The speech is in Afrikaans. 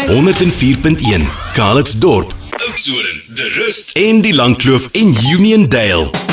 104.1 Calitzdorp, Oudtshoorn, De Rust en die Langkloof en Uniondale.